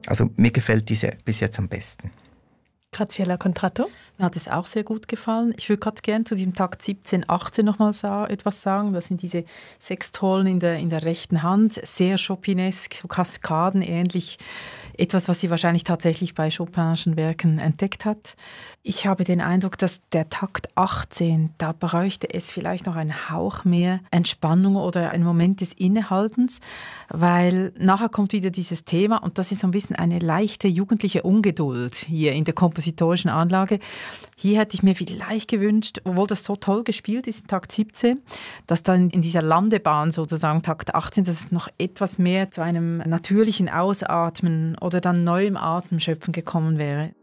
Also mir gefällt diese bis jetzt am besten. Graziella Contratto? Mir hat es auch sehr gut gefallen. Ich würde gerade gerne zu diesem Takt 17, 18 nochmal etwas sagen. Das sind diese Sextollen in der rechten Hand, sehr Chopinesk, so kaskadenähnlich. Etwas, was sie wahrscheinlich tatsächlich bei Chopinschen Werken entdeckt hat. Ich habe den Eindruck, dass der Takt 18, da bräuchte es vielleicht noch einen Hauch mehr Entspannung oder einen Moment des Innehaltens, weil nachher kommt wieder dieses Thema und das ist so ein bisschen eine leichte jugendliche Ungeduld hier in der kompositorischen Anlage. Hier hätte ich mir vielleicht gewünscht, obwohl das so toll gespielt ist in Takt 17, dass dann in dieser Landebahn sozusagen Takt 18, dass es noch etwas mehr zu einem natürlichen Ausatmen oder dann neuem Atemschöpfen gekommen wäre.